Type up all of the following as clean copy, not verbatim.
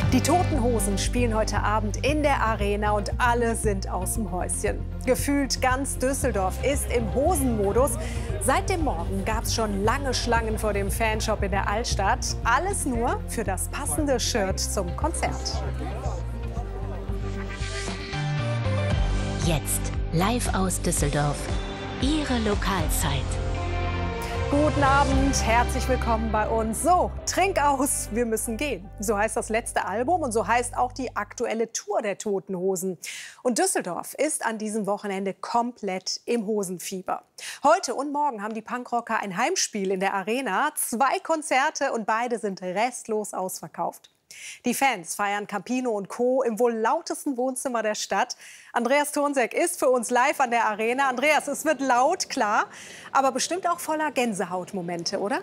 Die Toten Hosen spielen heute Abend in der Arena und alle sind aus dem Häuschen. Gefühlt ganz Düsseldorf ist im Hosenmodus. Seit dem Morgen gab es schon lange Schlangen vor dem Fanshop in der Altstadt. Alles nur für das passende Shirt zum Konzert. Jetzt live aus Düsseldorf. Ihre Lokalzeit. Guten Abend, herzlich willkommen bei uns. So, trink aus, wir müssen gehen. So heißt das letzte Album und so heißt auch die aktuelle Tour der Toten Hosen. Und Düsseldorf ist an diesem Wochenende komplett im Hosenfieber. Heute und morgen haben die Punkrocker ein Heimspiel in der Arena. 2 Konzerte und beide sind restlos ausverkauft. Die Fans feiern Campino und Co. im wohl lautesten Wohnzimmer der Stadt. Andreas Thornseck ist für uns live an der Arena. Andreas, es wird laut, klar, aber bestimmt auch voller Gänsehautmomente, oder?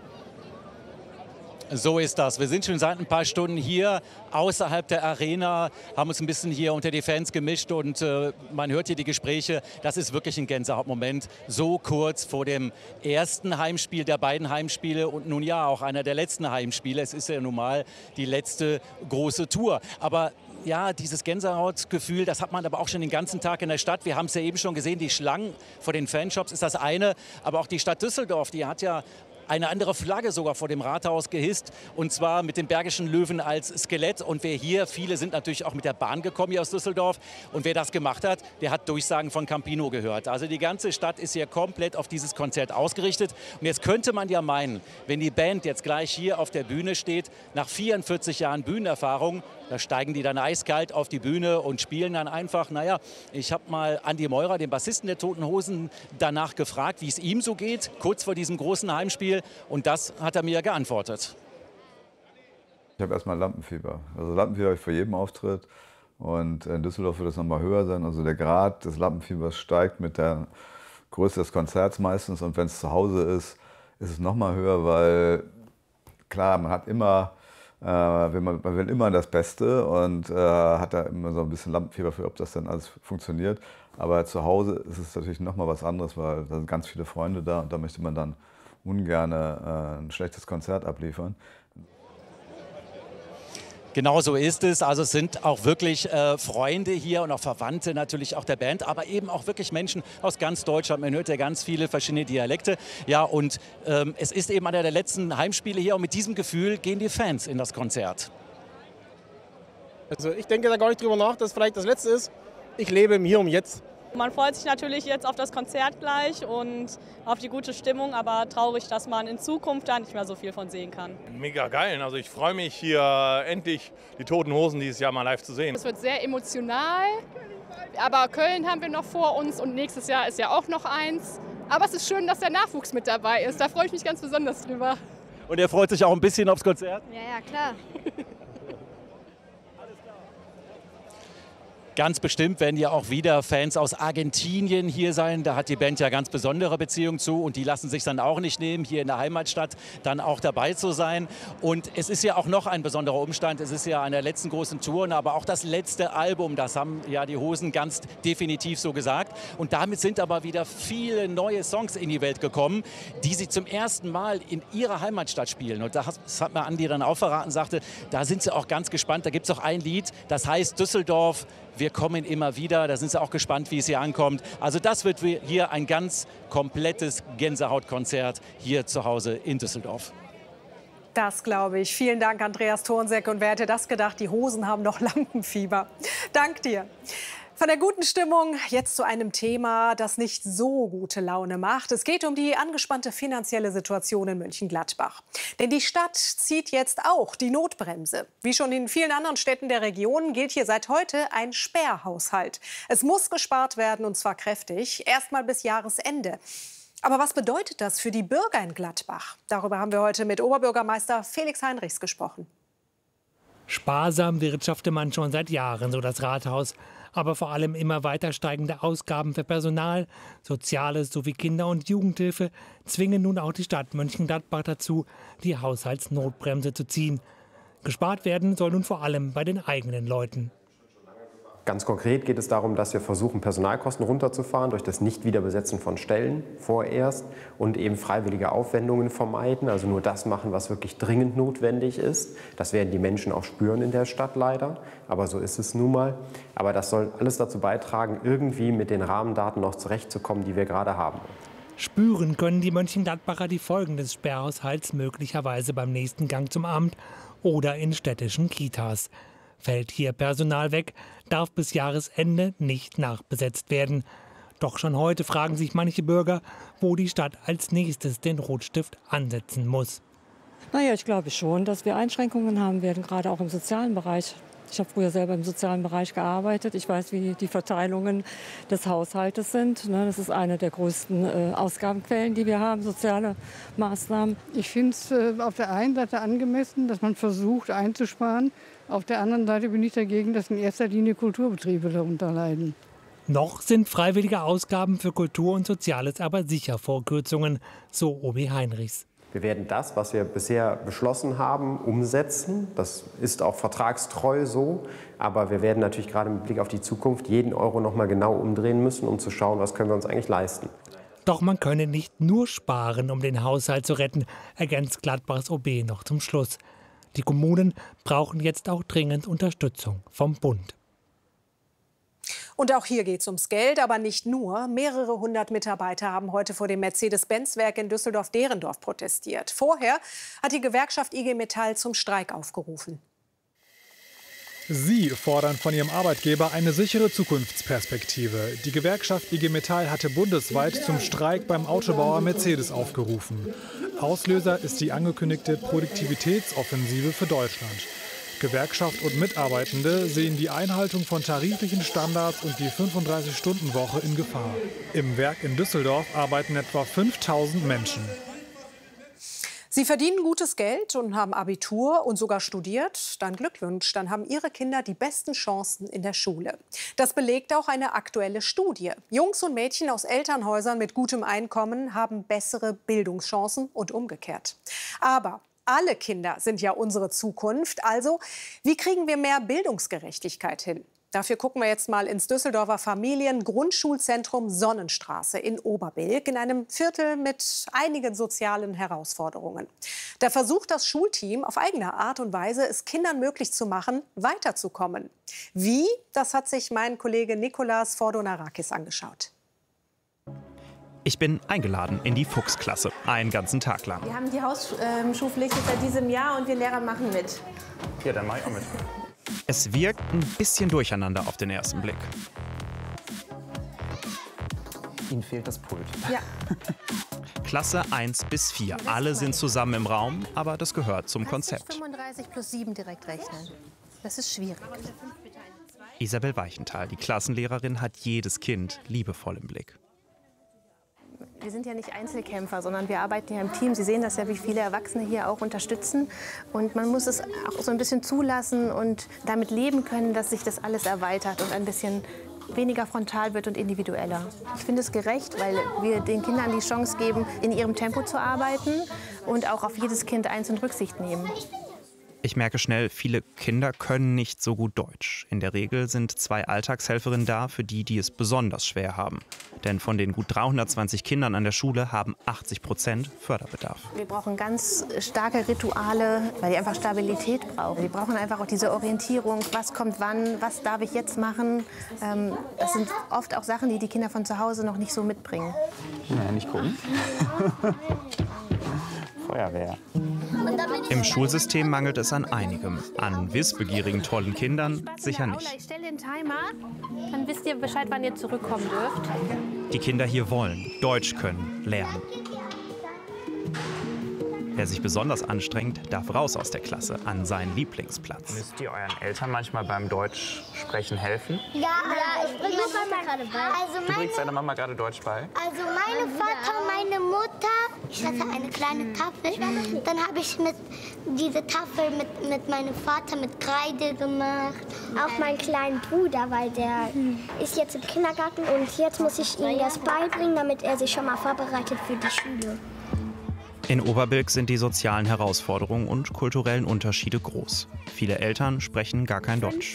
So ist das. Wir sind schon seit ein paar Stunden hier außerhalb der Arena, haben uns ein bisschen hier unter die Fans gemischt und man hört hier die Gespräche. Das ist wirklich ein Gänsehautmoment, so kurz vor dem ersten Heimspiel der beiden Heimspiele und nun ja auch einer der letzten Heimspiele. Es ist ja nun mal die letzte große Tour. Aber ja, dieses Gänsehautgefühl, das hat man aber auch schon den ganzen Tag in der Stadt. Wir haben es ja eben schon gesehen, die Schlangen vor den Fanshops ist das eine. Aber auch die Stadt Düsseldorf, die hat ja eine andere Flagge sogar vor dem Rathaus gehisst, und zwar mit dem Bergischen Löwen als Skelett. Und wer hier, viele sind natürlich auch mit der Bahn gekommen hier aus Düsseldorf, und wer das gemacht hat, der hat Durchsagen von Campino gehört. Also die ganze Stadt ist hier komplett auf dieses Konzert ausgerichtet. Und jetzt könnte man ja meinen, wenn die Band jetzt gleich hier auf der Bühne steht, nach 44 Jahren Bühnenerfahrung, da steigen die dann eiskalt auf die Bühne und spielen dann einfach. Naja, ich habe mal Andi Meurer, den Bassisten der Toten Hosen, danach gefragt, wie es ihm so geht, kurz vor diesem großen Heimspiel. Und das hat er mir geantwortet. Ich habe erstmal Lampenfieber. Also Lampenfieber habe ich vor jedem Auftritt. Und in Düsseldorf wird es noch mal höher sein. Also der Grad des Lampenfiebers steigt mit der Größe des Konzerts meistens. Und wenn es zu Hause ist, ist es noch mal höher, weil klar, man hat immer, man will immer das Beste und hat da immer so ein bisschen Lampenfieber für, ob das dann alles funktioniert. Aber zu Hause ist es natürlich noch mal was anderes, weil da sind ganz viele Freunde da und da möchte man dann ungern ein schlechtes Konzert abliefern. Genau so ist es. Also es sind auch wirklich Freunde hier und auch Verwandte natürlich auch der Band, aber eben auch wirklich Menschen aus ganz Deutschland. Man hört ja ganz viele verschiedene Dialekte. Ja, und es ist eben einer der letzten Heimspiele hier und mit diesem Gefühl gehen die Fans in das Konzert. Also ich denke da gar nicht drüber nach, dass vielleicht das Letzte ist. Ich lebe im Hier und Jetzt. Man freut sich natürlich jetzt auf das Konzert gleich und auf die gute Stimmung, aber traurig, dass man in Zukunft da nicht mehr so viel von sehen kann. Mega geil, also ich freue mich hier endlich die Toten Hosen dieses Jahr mal live zu sehen. Es wird sehr emotional, aber Köln haben wir noch vor uns und nächstes Jahr ist ja auch noch eins. Aber es ist schön, dass der Nachwuchs mit dabei ist, da freue ich mich ganz besonders drüber. Und er freut sich auch ein bisschen aufs Konzert? Ja, klar. Ganz bestimmt werden ja auch wieder Fans aus Argentinien hier sein. Da hat die Band ja ganz besondere Beziehungen zu und die lassen sich dann auch nicht nehmen, hier in der Heimatstadt dann auch dabei zu sein. Und es ist ja auch noch ein besonderer Umstand. Es ist ja eine der letzten großen Touren, aber auch das letzte Album, das haben ja die Hosen ganz definitiv so gesagt. Und damit sind aber wieder viele neue Songs in die Welt gekommen, die sie zum ersten Mal in ihrer Heimatstadt spielen. Und das hat mir Andi dann auch verraten, sagte, da sind sie auch ganz gespannt. Da gibt es auch ein Lied, das heißt Düsseldorf, wir kommen immer wieder. Da sind sie auch gespannt, wie es hier ankommt. Also das wird hier ein ganz komplettes Gänsehautkonzert hier zu Hause in Düsseldorf. Das glaube ich. Vielen Dank, Andreas Thornseck. Und wer hätte das gedacht, die Hosen haben noch Lampenfieber. Dank dir. Von der guten Stimmung jetzt zu einem Thema, das nicht so gute Laune macht. Es geht um die angespannte finanzielle Situation in Mönchengladbach. Denn die Stadt zieht jetzt auch die Notbremse. Wie schon in vielen anderen Städten der Region gilt hier seit heute ein Sperrhaushalt. Es muss gespart werden, und zwar kräftig, erst mal bis Jahresende. Aber was bedeutet das für die Bürger in Gladbach? Darüber haben wir heute mit Oberbürgermeister Felix Heinrichs gesprochen. Sparsam wirtschafte man schon seit Jahren, so das Rathaus. Aber vor allem immer weiter steigende Ausgaben für Personal, Soziales sowie Kinder- und Jugendhilfe zwingen nun auch die Stadt Mönchengladbach dazu, die Haushaltsnotbremse zu ziehen. Gespart werden soll nun vor allem bei den eigenen Leuten. Ganz konkret geht es darum, dass wir versuchen, Personalkosten runterzufahren durch das Nichtwiederbesetzen von Stellen vorerst und eben freiwillige Aufwendungen vermeiden, also nur das machen, was wirklich dringend notwendig ist. Das werden die Menschen auch spüren in der Stadt leider, aber so ist es nun mal. Aber das soll alles dazu beitragen, irgendwie mit den Rahmendaten noch zurechtzukommen, die wir gerade haben. Spüren können die Mönchengladbacher die Folgen des Sperrhaushalts möglicherweise beim nächsten Gang zum Amt oder in städtischen Kitas. Fällt hier Personal weg, darf bis Jahresende nicht nachbesetzt werden. Doch schon heute fragen sich manche Bürger, wo die Stadt als nächstes den Rotstift ansetzen muss. Naja, ich glaube schon, dass wir Einschränkungen haben werden, gerade auch im sozialen Bereich. Ich habe früher selber im sozialen Bereich gearbeitet. Ich weiß, wie die Verteilungen des Haushaltes sind. Das ist eine der größten Ausgabenquellen, die wir haben, soziale Maßnahmen. Ich finde es auf der einen Seite angemessen, dass man versucht einzusparen. Auf der anderen Seite bin ich dagegen, dass in erster Linie Kulturbetriebe darunter leiden. Noch sind freiwillige Ausgaben für Kultur und Soziales aber sicher vor Kürzungen, so Obi Heinrichs. Wir werden das, was wir bisher beschlossen haben, umsetzen. Das ist auch vertragstreu so. Aber wir werden natürlich gerade mit Blick auf die Zukunft jeden Euro noch mal genau umdrehen müssen, um zu schauen, was können wir uns eigentlich leisten. Doch man könne nicht nur sparen, um den Haushalt zu retten, ergänzt Gladbachs OB noch zum Schluss. Die Kommunen brauchen jetzt auch dringend Unterstützung vom Bund. Und auch hier geht es ums Geld, aber nicht nur. Mehrere hundert Mitarbeiter haben heute vor dem Mercedes-Benz-Werk in Düsseldorf-Derendorf protestiert. Vorher hat die Gewerkschaft IG Metall zum Streik aufgerufen. Sie fordern von ihrem Arbeitgeber eine sichere Zukunftsperspektive. Die Gewerkschaft IG Metall hatte bundesweit zum Streik beim Autobauer Mercedes aufgerufen. Auslöser ist die angekündigte Produktivitätsoffensive für Deutschland. Gewerkschaft und Mitarbeitende sehen die Einhaltung von tariflichen Standards und die 35-Stunden-Woche in Gefahr. Im Werk in Düsseldorf arbeiten etwa 5000 Menschen. Sie verdienen gutes Geld und haben Abitur und sogar studiert. Dann Glückwunsch, dann haben Ihre Kinder die besten Chancen in der Schule. Das belegt auch eine aktuelle Studie. Jungs und Mädchen aus Elternhäusern mit gutem Einkommen haben bessere Bildungschancen und umgekehrt. Aber alle Kinder sind ja unsere Zukunft. Also, wie kriegen wir mehr Bildungsgerechtigkeit hin? Dafür gucken wir jetzt mal ins Düsseldorfer Familien-Grundschulzentrum Sonnenstraße in Oberbilk, in einem Viertel mit einigen sozialen Herausforderungen. Da versucht das Schulteam auf eigene Art und Weise, es Kindern möglich zu machen, weiterzukommen. Wie? Das hat sich mein Kollege Nikolas Fordonarakis angeschaut. Ich bin eingeladen in die Fuchsklasse, einen ganzen Tag lang. Wir haben die Hausschuhpflicht seit diesem Jahr und wir Lehrer machen mit. Ja, dann mache ich auch mit. Es wirkt ein bisschen durcheinander auf den ersten Blick. Ihnen fehlt das Pult. Ja. Klasse 1 bis 4. Alle sind zusammen im Raum, aber das gehört zum Konzept. 35 plus 7 direkt rechnen. Das ist schwierig. Isabel Weichenthal, die Klassenlehrerin, hat jedes Kind liebevoll im Blick. Wir sind ja nicht Einzelkämpfer, sondern wir arbeiten ja im Team. Sie sehen das ja, wie viele Erwachsene hier auch unterstützen. Und man muss es auch so ein bisschen zulassen und damit leben können, dass sich das alles erweitert und ein bisschen weniger frontal wird und individueller. Ich finde es gerecht, weil wir den Kindern die Chance geben, in ihrem Tempo zu arbeiten und auch auf jedes Kind einzeln Rücksicht nehmen. Ich merke schnell, viele Kinder können nicht so gut Deutsch. In der Regel sind 2 Alltagshelferinnen da, für die, die es besonders schwer haben. Denn von den gut 320 Kindern an der Schule haben 80% Förderbedarf. Wir brauchen ganz starke Rituale, weil die einfach Stabilität brauchen. Wir brauchen einfach auch diese Orientierung, was kommt wann, was darf ich jetzt machen. Das sind oft auch Sachen, die die Kinder von zu Hause noch nicht so mitbringen. Ja, nicht gucken. Feuerwehr. Im Schulsystem mangelt es an einigem. An wissbegierigen, tollen Kindern sicher nicht. Ich stelle den Timer, dann wisst ihr Bescheid, wann ihr zurückkommen dürft. Die Kinder hier wollen Deutsch können, lernen. Wer sich besonders anstrengt, darf raus aus der Klasse an seinen Lieblingsplatz. Müsst ihr euren Eltern manchmal beim Deutschsprechen helfen? Ja, ich bringe meine Mama gerade bei. Du bringst deiner Mama gerade Deutsch bei? Also meine Vater, meine Mutter, ich hatte eine kleine Tafel. Dann habe ich diese Tafel mit meinem Vater mit Kreide gemacht. Auch meinen kleinen Bruder, weil der ist jetzt im Kindergarten und jetzt muss ich ihm das beibringen, damit er sich schon mal vorbereitet für die Schule. In Oberbilk sind die sozialen Herausforderungen und kulturellen Unterschiede groß. Viele Eltern sprechen gar kein Deutsch.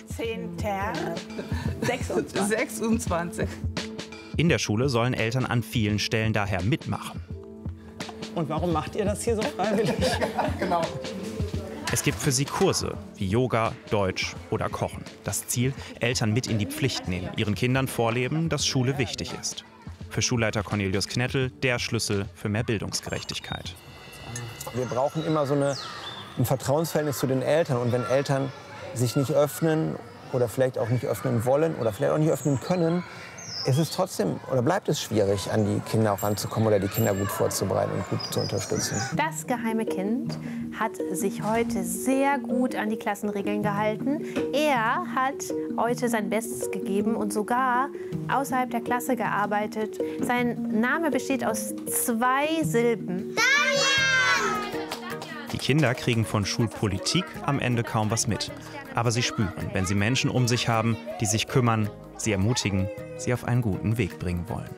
26. In der Schule sollen Eltern an vielen Stellen daher mitmachen. Und warum macht ihr das hier so freiwillig? Genau. Es gibt für sie Kurse wie Yoga, Deutsch oder Kochen. Das Ziel, Eltern mit in die Pflicht nehmen, ihren Kindern vorleben, dass Schule wichtig ist. Für Schulleiter Cornelius Knettel der Schlüssel für mehr Bildungsgerechtigkeit. Wir brauchen immer so ein Vertrauensverhältnis zu den Eltern. Und wenn Eltern sich nicht öffnen oder vielleicht auch nicht öffnen wollen oder vielleicht auch nicht öffnen können, ist es trotzdem oder bleibt es schwierig, an die Kinder auch ranzukommen oder die Kinder gut vorzubereiten und gut zu unterstützen. Das geheime Kind hat sich heute sehr gut an die Klassenregeln gehalten. Er hat heute sein Bestes gegeben und sogar außerhalb der Klasse gearbeitet. Sein Name besteht aus 2 Silben. Die Kinder kriegen von Schulpolitik am Ende kaum was mit. Aber sie spüren, wenn sie Menschen um sich haben, die sich kümmern, sie ermutigen, sie auf einen guten Weg bringen wollen.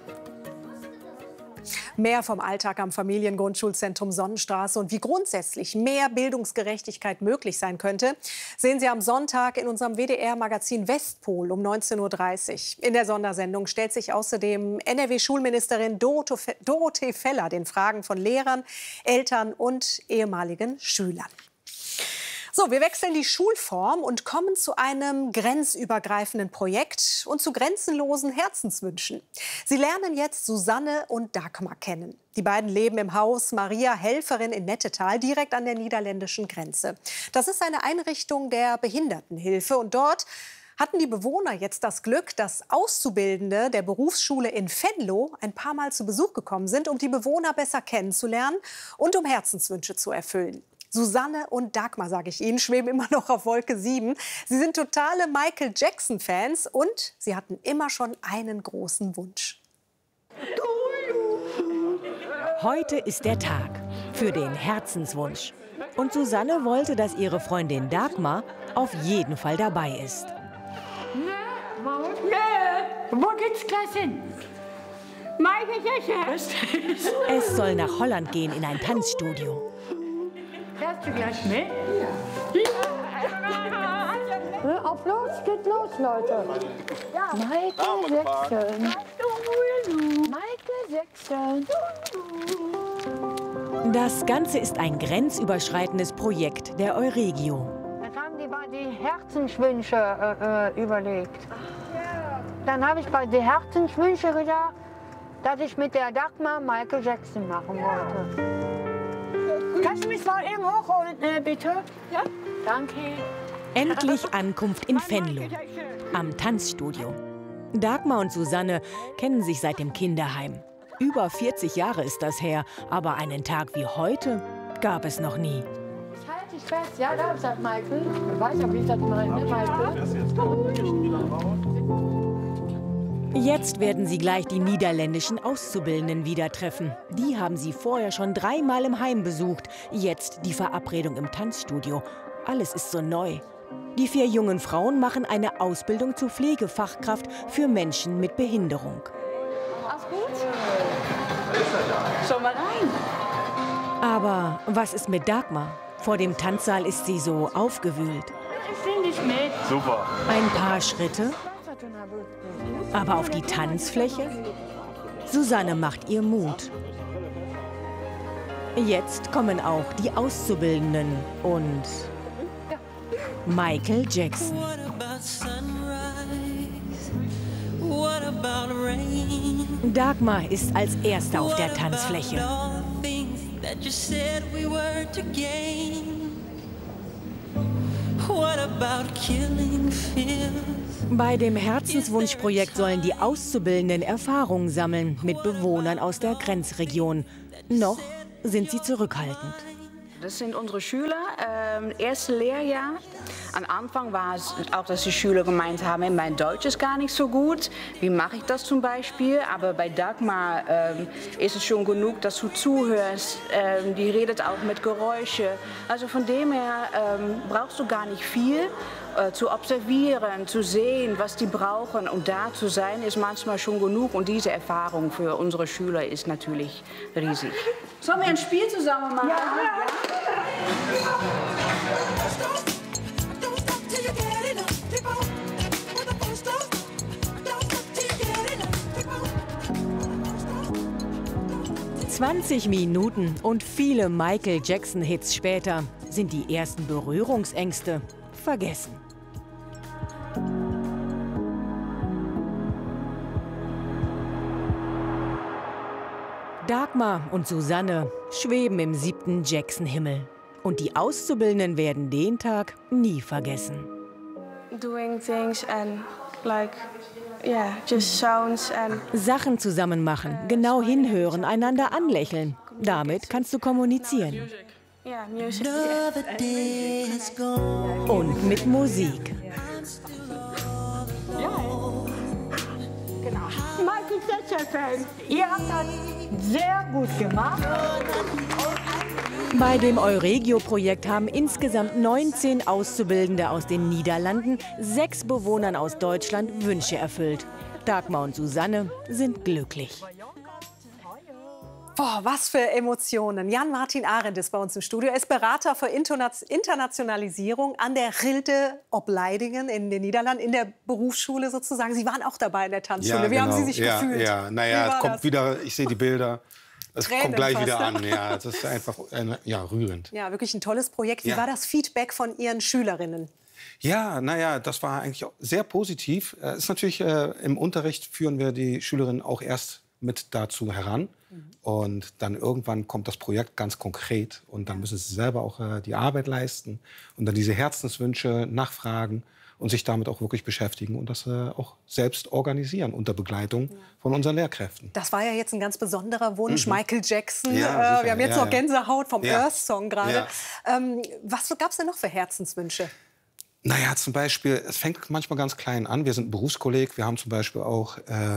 Mehr vom Alltag am Familiengrundschulzentrum Sonnenstraße und wie grundsätzlich mehr Bildungsgerechtigkeit möglich sein könnte, sehen Sie am Sonntag in unserem WDR-Magazin Westpol um 19:30 Uhr. In der Sondersendung stellt sich außerdem NRW-Schulministerin Dorothee Feller den Fragen von Lehrern, Eltern und ehemaligen Schülern. So, wir wechseln die Schulform und kommen zu einem grenzübergreifenden Projekt und zu grenzenlosen Herzenswünschen. Sie lernen jetzt Susanne und Dagmar kennen. Die beiden leben im Haus Maria Helferin in Nettetal, direkt an der niederländischen Grenze. Das ist eine Einrichtung der Behindertenhilfe und dort hatten die Bewohner jetzt das Glück, dass Auszubildende der Berufsschule in Venlo ein paar Mal zu Besuch gekommen sind, um die Bewohner besser kennenzulernen und um Herzenswünsche zu erfüllen. Susanne und Dagmar, sage ich Ihnen, schweben immer noch auf Wolke 7. Sie sind totale Michael Jackson-Fans und sie hatten immer schon einen großen Wunsch. Heute ist der Tag für den Herzenswunsch. Und Susanne wollte, dass ihre Freundin Dagmar auf jeden Fall dabei ist. Wo geht's gleich hin? Michael Jackson. Es soll nach Holland gehen in ein Tanzstudio. Fährst du gleich mit? Ja. Auf los, geht los, Leute. Ja. Michael Jackson. Michael Jackson. Das Ganze ist ein grenzüberschreitendes Projekt der Euregio. Jetzt haben die bei die Herzenswünsche überlegt. Dann habe ich bei den Herzenswünsche gedacht, dass ich mit der Dagmar Michael Jackson machen wollte. Kannst du mich mal eben hochholen, bitte? Ja. Danke. Endlich Ankunft in Venlo, am Tanzstudio. Dagmar und Susanne kennen sich seit dem Kinderheim. Über 40 Jahre ist das her, aber einen Tag wie heute gab es noch nie. Ich halte dich fest, ja, da ist das Michael. Ich weiß ja, wie ich das meine, ne, Michael? Jetzt werden sie gleich die niederländischen Auszubildenden wieder treffen. Die haben sie vorher schon 3-mal im Heim besucht. Jetzt die Verabredung im Tanzstudio. Alles ist so neu. Die 4 jungen Frauen machen eine Ausbildung zur Pflegefachkraft für Menschen mit Behinderung. Alles gut? Schon mal rein. Aber was ist mit Dagmar? Vor dem Tanzsaal ist sie so aufgewühlt. Ich nehme dich mit. Super. Ein paar Schritte. Aber auf die Tanzfläche? Susanne macht ihr Mut. Jetzt kommen auch die Auszubildenden und Michael Jackson. Dagmar ist als Erste auf der Tanzfläche. Bei dem Herzenswunschprojekt sollen die Auszubildenden Erfahrungen sammeln mit Bewohnern aus der Grenzregion. Noch sind sie zurückhaltend. Das sind unsere Schüler, erste Lehrjahr. Am Anfang war es auch, dass die Schüler gemeint haben, mein Deutsch ist gar nicht so gut. Wie mache ich das zum Beispiel? Aber bei Dagmar ist es schon genug, dass du zuhörst. Die redet auch mit Geräuschen. Also von dem her brauchst du gar nicht viel. Zu observieren, zu sehen, was die brauchen und da zu sein, ist manchmal schon genug. Und diese Erfahrung für unsere Schüler ist natürlich riesig. Sollen wir ein Spiel zusammen machen? Ja. 20 Minuten und viele Michael Jackson-Hits später sind die ersten Berührungsängste vergessen. Dagmar und Susanne schweben im 7. Jackson-Himmel. Und die Auszubildenden werden den Tag nie vergessen. Doing things and like, yeah, just sounds and Sachen zusammen machen, genau hinhören, einander anlächeln. Damit kannst du kommunizieren. yeah, music. Und mit Musik. Genau. Michael Jackson-Fan, ihr habt das sehr gut gemacht. Bei dem Euregio-Projekt haben insgesamt 19 Auszubildende aus den Niederlanden 6 Bewohnern aus Deutschland Wünsche erfüllt. Dagmar und Susanne sind glücklich. Boah, was für Emotionen. Jan-Martin Arendt ist bei uns im Studio. Er ist Berater für Internationalisierung an der Rilde Opleidingen in den Niederlanden, in der Berufsschule sozusagen. Sie waren auch dabei in der Tanzschule. Ja, Wie haben Sie sich gefühlt? Ja, naja, es kommt wieder, ich sehe die Bilder. Es Tränen kommt gleich fast, wieder ne? an. Ja, das ist einfach rührend. Ja, wirklich ein tolles Projekt. Wie Ja. war das Feedback von Ihren Schülerinnen? Ja, naja, das war eigentlich auch sehr positiv. Ist natürlich, im Unterricht führen wir die Schülerinnen auch erst mit dazu heran. Und dann irgendwann kommt das Projekt ganz konkret. Und dann müssen sie selber auch die Arbeit leisten und dann diese Herzenswünsche nachfragen und sich damit auch wirklich beschäftigen und das auch selbst organisieren unter Begleitung von unseren Lehrkräften. Das war ja jetzt ein ganz besonderer Wunsch, Michael Jackson. Ja, sicher. Wir haben jetzt Ja, noch Gänsehaut vom ja. Earth-Song gerade. Ja. Was gab es denn noch für Herzenswünsche? Naja, zum Beispiel, es fängt manchmal ganz klein an. Wir sind ein Berufskolleg. Wir haben zum Beispiel auch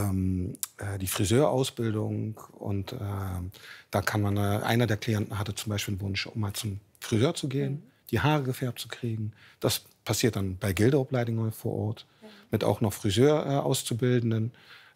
die Friseurausbildung. Und da kann man, einer der Klienten hatte zum Beispiel einen Wunsch, um mal zum Friseur zu gehen, die Haare gefärbt zu kriegen. Das passiert dann bei Gildeopleidungen vor Ort, mit auch noch Friseur-Auszubildenden.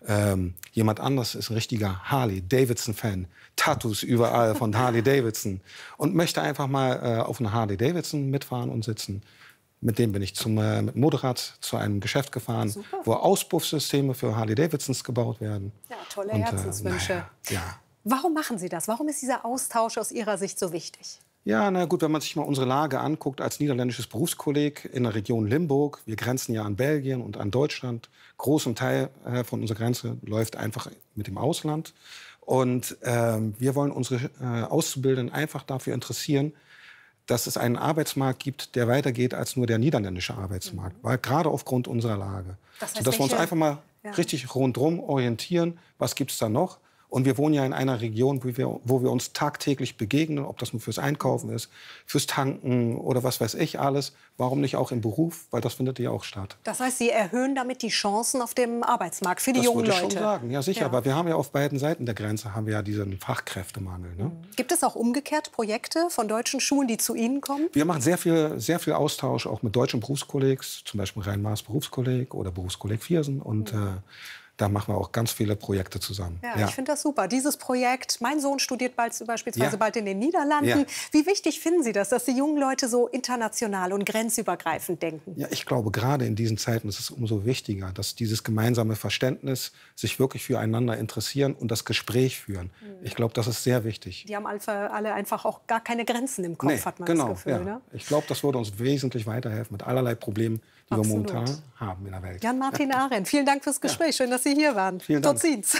Jemand anderes ist ein richtiger Harley-Davidson-Fan. Tattoos überall von Harley-Davidson. Und möchte einfach mal auf einer Harley-Davidson mitfahren und sitzen. Mit dem bin ich mit Motorrad zu einem Geschäft gefahren, Super. wo Auspuffsysteme für Harley-Davidsons gebaut werden. Ja, tolle Und, Herzenswünsche. Ja. Warum machen Sie das? Warum ist dieser Austausch aus Ihrer Sicht so wichtig? Ja, na gut, wenn man sich mal unsere Lage anguckt als niederländisches Berufskolleg in der Region Limburg. Wir grenzen ja an Belgien und an Deutschland. Großen Teil von unserer Grenze läuft einfach mit dem Ausland. Und wir wollen unsere Auszubildenden einfach dafür interessieren, dass es einen Arbeitsmarkt gibt, der weitergeht als nur der niederländische Arbeitsmarkt. Weil gerade aufgrund unserer Lage. Das heißt, Sodass wir uns welche- einfach mal Ja. richtig rundherum orientieren, was gibt es da noch. Und wir wohnen ja in einer Region, wo wir uns tagtäglich begegnen, ob das nur fürs Einkaufen ist, fürs Tanken oder was weiß ich alles. Warum nicht auch im Beruf? Weil das findet ja auch statt. Das heißt, Sie erhöhen damit die Chancen auf dem Arbeitsmarkt für die Das jungen würde ich Leute. schon sagen, ja sicher. Ja. Aber wir haben ja auf beiden Seiten der Grenze haben wir ja diesen Fachkräftemangel. Ne? Gibt es auch umgekehrt Projekte von deutschen Schulen, die zu Ihnen kommen? Wir machen sehr viel Austausch auch mit deutschen Berufskollegs, zum Beispiel Rhein-Maas Berufskolleg oder Berufskolleg Viersen. Und da machen wir auch ganz viele Projekte zusammen. Ja, ich finde das super. Dieses Projekt, mein Sohn studiert beispielsweise Ja. bald in den Niederlanden. Ja. Wie wichtig finden Sie das, dass die jungen Leute so international und grenzübergreifend denken? Ja, ich glaube, gerade in diesen Zeiten ist es umso wichtiger, dass dieses gemeinsame Verständnis, sich wirklich füreinander interessieren und das Gespräch führen. Ich glaube, das ist sehr wichtig. Die haben alle einfach auch gar keine Grenzen im Kopf, hat man genau, das Gefühl. ja. Ne? Ich glaube, das würde uns wesentlich weiterhelfen mit allerlei Problemen, die wir Absolut. momentan haben in der Welt. Jan-Martin Arendt, vielen Dank fürs Gespräch. Schön, dass Sie hier waren. Vielen Dank. Tot ziens.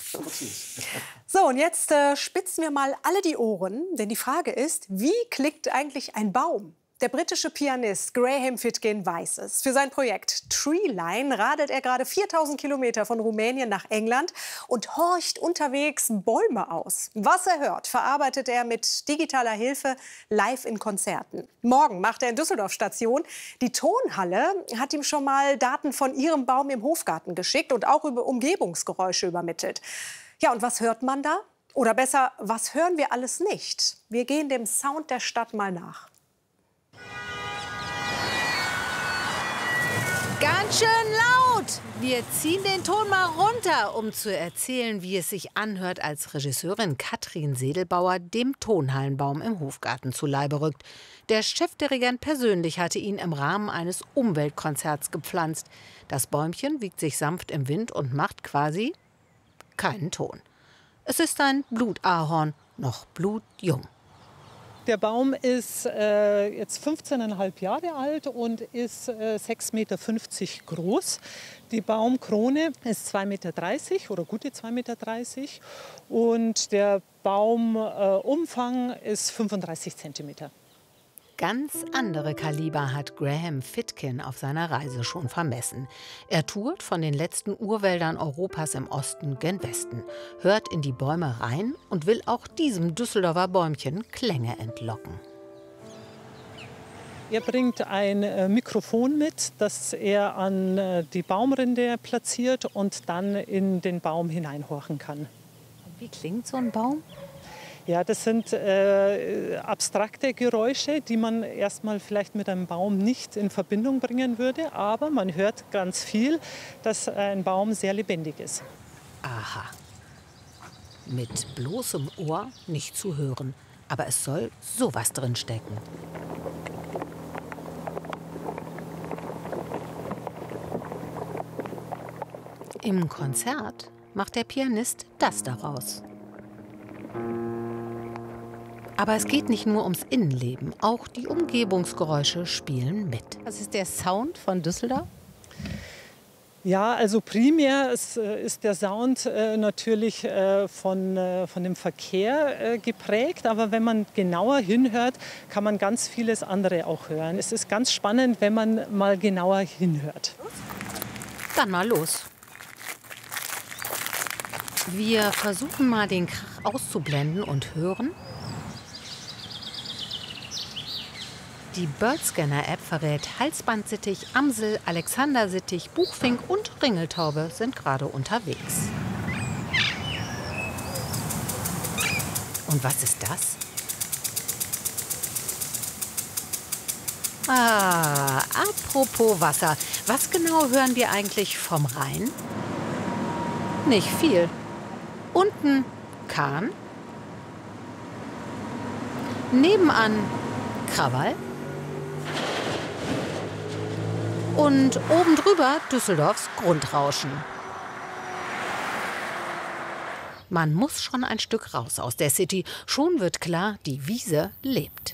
So, und jetzt spitzen wir mal alle die Ohren. Denn die Frage ist, wie klickt eigentlich ein Baum? Der britische Pianist Graham Fitkin weiß es. Für sein Projekt Treeline radelt er gerade 4000 Kilometer von Rumänien nach England und horcht unterwegs Bäume aus. Was er hört, verarbeitet er mit digitaler Hilfe live in Konzerten. Morgen macht er in Düsseldorf Station. Die Tonhalle hat ihm schon mal Daten von ihrem Baum im Hofgarten geschickt und auch über Umgebungsgeräusche übermittelt. Ja, und was hört man da? Oder besser, was hören wir alles nicht? Wir gehen dem Sound der Stadt mal nach. Ganz schön laut! Wir ziehen den Ton mal runter, um zu erzählen, wie es sich anhört, als Regisseurin Katrin Sedelbauer dem Tonhallenbaum im Hofgarten zu Leibe rückt. Der Chefdirigent persönlich hatte ihn im Rahmen eines Umweltkonzerts gepflanzt. Das Bäumchen wiegt sich sanft im Wind und macht quasi keinen Ton. Es ist ein Blutahorn, noch blutjung. Der Baum ist jetzt 15,5 Jahre alt und ist 6,50 Meter groß. Die Baumkrone ist 2,30 Meter oder gute 2,30 Meter. Und der Baumumfang ist 35 Zentimeter. Ganz andere Kaliber hat Graham Fitkin auf seiner Reise schon vermessen. Er tourt von den letzten Urwäldern Europas im Osten gen Westen, hört in die Bäume rein und will auch diesem Düsseldorfer Bäumchen Klänge entlocken. Er bringt ein Mikrofon mit, das er an die Baumrinde platziert und dann in den Baum hineinhorchen kann. Wie klingt so ein Baum? Ja, das sind abstrakte Geräusche, die man erstmal vielleicht mit einem Baum nicht in Verbindung bringen würde. Aber man hört ganz viel, dass ein Baum sehr lebendig ist. Aha. Mit bloßem Ohr nicht zu hören. Aber es soll sowas drin stecken. Im Konzert macht der Pianist das daraus. Aber es geht nicht nur ums Innenleben, auch die Umgebungsgeräusche spielen mit. Das ist der Sound von Düsseldorf? Ja, also primär ist der Sound natürlich von dem Verkehr geprägt, aber wenn man genauer hinhört, kann man ganz vieles andere auch hören. Es ist ganz spannend, wenn man mal genauer hinhört. Dann mal los. Wir versuchen mal den Krach auszublenden und hören. Die Birdscanner-App verrät Halsbandsittich, Amsel, Alexandersittich, Buchfink und Ringeltaube sind gerade unterwegs. Und was ist das? Ah, apropos Wasser. Was genau hören wir eigentlich vom Rhein? Nicht viel. Unten Kahn. Nebenan Krawall. Und oben drüber Düsseldorfs Grundrauschen. Man muss schon ein Stück raus aus der City. Schon wird klar, die Wiese lebt.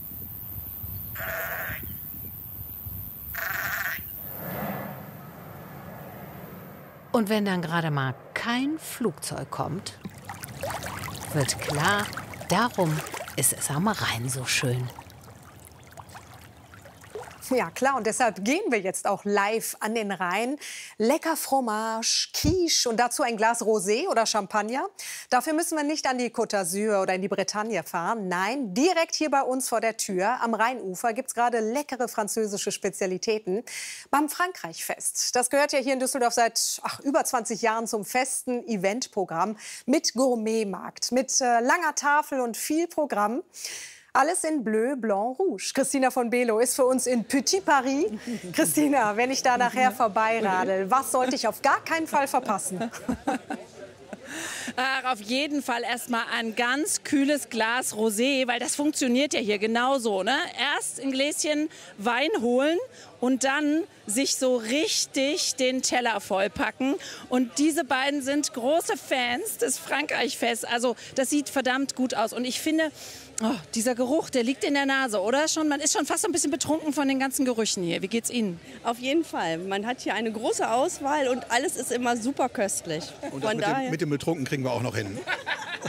Und wenn dann gerade mal kein Flugzeug kommt, wird klar, darum ist es am Rhein so schön. Ja, klar. Und deshalb gehen wir jetzt auch live an den Rhein. Lecker Fromage, Quiche und dazu ein Glas Rosé oder Champagner. Dafür müssen wir nicht an die Côte d'Azur oder in die Bretagne fahren. Nein, direkt hier bei uns vor der Tür am Rheinufer gibt es gerade leckere französische Spezialitäten beim Frankreichfest. Das gehört ja hier in Düsseldorf seit über 20 Jahren zum festen Eventprogramm mit Gourmetmarkt, mit langer Tafel und viel Programm. Alles in Bleu, Blanc, Rouge. Christina von Below ist für uns in Petit Paris. Christina, wenn ich da nachher vorbeiradel, was sollte ich auf gar keinen Fall verpassen? Auf jeden Fall erstmal ein ganz kühles Glas Rosé, weil das funktioniert ja hier genauso, ne? Erst ein Gläschen Wein holen und dann sich so richtig den Teller vollpacken. Und diese beiden sind große Fans des Frankreichfests. Also das sieht verdammt gut aus. Und ich finde, dieser Geruch, der liegt in der Nase, oder? Man ist schon fast ein bisschen betrunken von den ganzen Gerüchen hier. Wie geht's Ihnen? Auf jeden Fall. Man hat hier eine große Auswahl und alles ist immer super köstlich. Und das mit dem Betrunken kriegen wir auch noch hin.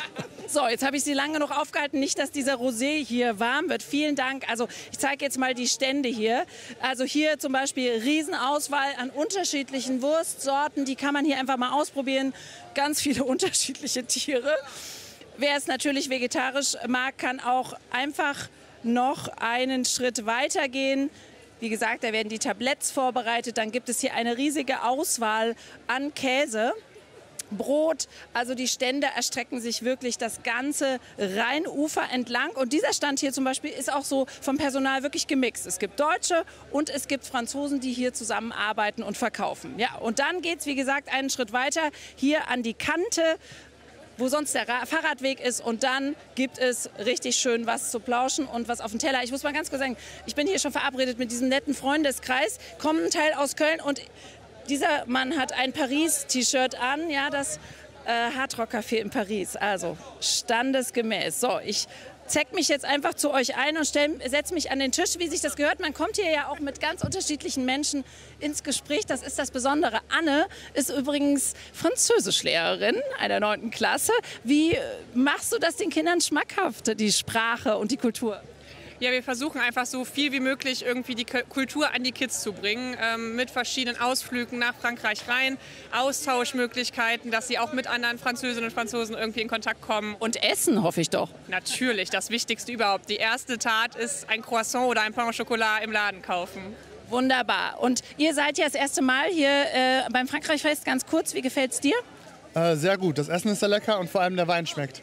So, jetzt habe ich Sie lange genug aufgehalten. Nicht, dass dieser Rosé hier warm wird. Vielen Dank. Also ich zeige jetzt mal die Stände hier. Also hier zum Beispiel Riesenauswahl an unterschiedlichen Wurstsorten. Die kann man hier einfach mal ausprobieren. Ganz viele unterschiedliche Tiere. Wer es natürlich vegetarisch mag, kann auch einfach noch einen Schritt weiter gehen. Wie gesagt, da werden die Tabletts vorbereitet. Dann gibt es hier eine riesige Auswahl an Käse. Brot, also die Stände erstrecken sich wirklich das ganze Rheinufer entlang. Und dieser Stand hier zum Beispiel ist auch so vom Personal wirklich gemixt. Es gibt Deutsche und es gibt Franzosen, die hier zusammenarbeiten und verkaufen. Ja, und dann geht es, wie gesagt, einen Schritt weiter hier an die Kante, wo sonst der Fahrradweg ist. Und dann gibt es richtig schön was zu plauschen und was auf dem Teller. Ich muss mal ganz kurz sagen, ich bin hier schon verabredet mit diesem netten Freundeskreis, kommen ein Teil aus Köln und dieser Mann hat ein Paris-T-Shirt an, ja, das Hardrock-Café in Paris, also standesgemäß. So, ich zeig mich jetzt einfach zu euch ein und setze mich an den Tisch, wie sich das gehört. Man kommt hier ja auch mit ganz unterschiedlichen Menschen ins Gespräch. Das ist das Besondere. Anne ist übrigens Französischlehrerin einer 9. Klasse. Wie machst du das den Kindern schmackhaft, die Sprache und die Kultur? Ja, wir versuchen einfach so viel wie möglich irgendwie die Kultur an die Kids zu bringen, mit verschiedenen Ausflügen nach Frankreich rein, Austauschmöglichkeiten, dass sie auch mit anderen Französinnen und Franzosen irgendwie in Kontakt kommen. Und essen, hoffe ich doch. Natürlich, das Wichtigste überhaupt. Die erste Tat ist ein Croissant oder ein Pain au Chocolat im Laden kaufen. Wunderbar. Und ihr seid ja das erste Mal hier beim Frankreichfest. Ganz kurz, wie gefällt's dir? Sehr gut. Das Essen ist sehr lecker und vor allem der Wein schmeckt.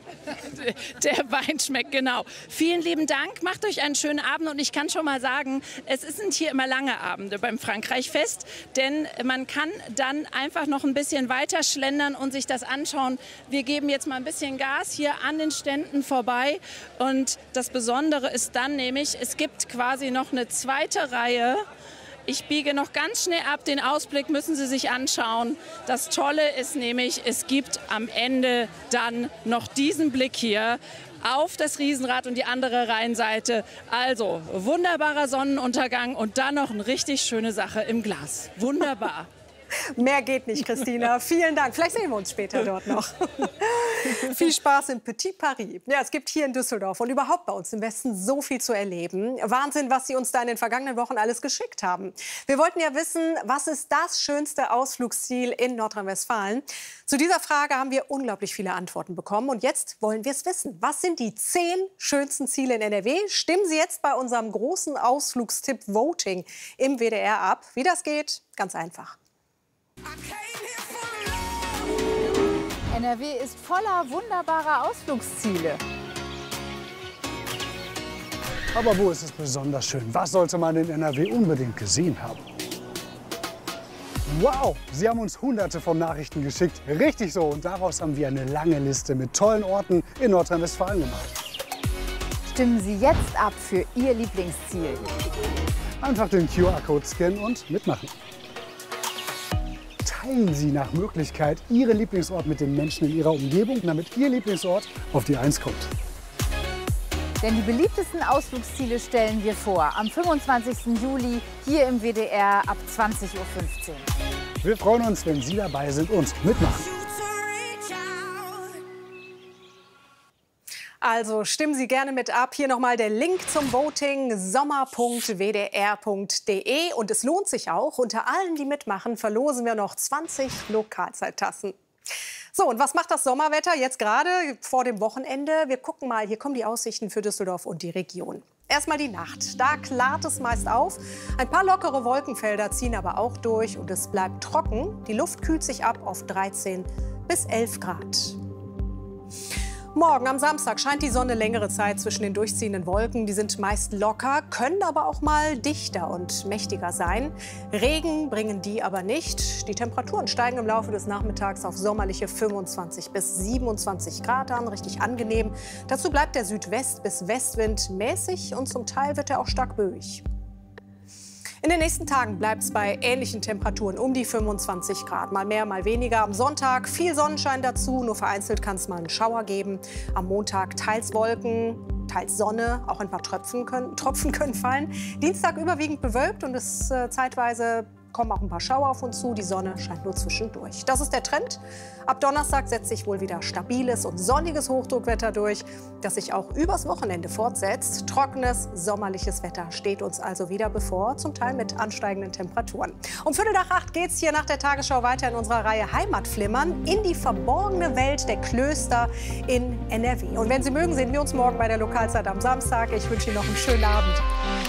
Der Wein schmeckt, genau. Vielen lieben Dank. Macht euch einen schönen Abend. Und ich kann schon mal sagen, es sind hier immer lange Abende beim Frankreichfest. Denn man kann dann einfach noch ein bisschen weiter schlendern und sich das anschauen. Wir geben jetzt mal ein bisschen Gas hier an den Ständen vorbei. Und das Besondere ist dann nämlich, es gibt quasi noch eine zweite Reihe. Ich biege noch ganz schnell ab, den Ausblick müssen Sie sich anschauen. Das Tolle ist nämlich, es gibt am Ende dann noch diesen Blick hier auf das Riesenrad und die andere Rheinseite. Also wunderbarer Sonnenuntergang und dann noch eine richtig schöne Sache im Glas. Wunderbar. Mehr geht nicht, Christina. Vielen Dank. Vielleicht sehen wir uns später dort noch. Viel Spaß in Petit Paris. Ja, es gibt hier in Düsseldorf und überhaupt bei uns im Westen so viel zu erleben. Wahnsinn, was Sie uns da in den vergangenen Wochen alles geschickt haben. Wir wollten ja wissen, was ist das schönste Ausflugsziel in Nordrhein-Westfalen? Zu dieser Frage haben wir unglaublich viele Antworten bekommen. Und jetzt wollen wir es wissen. Was sind die 10 schönsten Ziele in NRW? Stimmen Sie jetzt bei unserem großen Ausflugstipp Voting im WDR ab. Wie das geht? Ganz einfach. NRW ist voller wunderbarer Ausflugsziele. Aber wo ist es besonders schön? Was sollte man in NRW unbedingt gesehen haben? Wow, Sie haben uns Hunderte von Nachrichten geschickt. Richtig so. Und daraus haben wir eine lange Liste mit tollen Orten in Nordrhein-Westfalen gemacht. Stimmen Sie jetzt ab für Ihr Lieblingsziel. Einfach den QR-Code scannen und mitmachen. Teilen Sie nach Möglichkeit Ihren Lieblingsort mit den Menschen in Ihrer Umgebung, damit Ihr Lieblingsort auf die 1 kommt. Denn die beliebtesten Ausflugsziele stellen wir vor. Am 25. Juli hier im WDR ab 20:15 Uhr. Wir freuen uns, wenn Sie dabei sind und mitmachen. Also stimmen Sie gerne mit ab. Hier nochmal der Link zum Voting, sommer.wdr.de. Und es lohnt sich auch. Unter allen, die mitmachen, verlosen wir noch 20 Lokalzeittassen. So, und was macht das Sommerwetter jetzt gerade vor dem Wochenende? Wir gucken mal, hier kommen die Aussichten für Düsseldorf und die Region. Erstmal die Nacht. Da klart es meist auf. Ein paar lockere Wolkenfelder ziehen aber auch durch und es bleibt trocken. Die Luft kühlt sich ab auf 13 bis 11 Grad. Morgen am Samstag scheint die Sonne längere Zeit zwischen den durchziehenden Wolken. Die sind meist locker, können aber auch mal dichter und mächtiger sein. Regen bringen die aber nicht. Die Temperaturen steigen im Laufe des Nachmittags auf sommerliche 25 bis 27 Grad an. Richtig angenehm. Dazu bleibt der Südwest- bis Westwind mäßig und zum Teil wird er auch stark böig. In den nächsten Tagen bleibt es bei ähnlichen Temperaturen um die 25 Grad. Mal mehr, mal weniger. Am Sonntag viel Sonnenschein dazu. Nur vereinzelt kann es mal einen Schauer geben. Am Montag teils Wolken, teils Sonne. Auch ein paar Tropfen können fallen. Dienstag überwiegend bewölkt und es zeitweise kommen auch ein paar Schauer auf uns zu. Die Sonne scheint nur zwischendurch. Das ist der Trend. Ab Donnerstag setzt sich wohl wieder stabiles und sonniges Hochdruckwetter durch, das sich auch übers Wochenende fortsetzt. Trockenes, sommerliches Wetter steht uns also wieder bevor, zum Teil mit ansteigenden Temperaturen. Um 7:45 geht es hier nach der Tagesschau weiter in unserer Reihe Heimatflimmern in die verborgene Welt der Klöster in NRW. Und wenn Sie mögen, sehen wir uns morgen bei der Lokalzeit am Samstag. Ich wünsche Ihnen noch einen schönen Abend.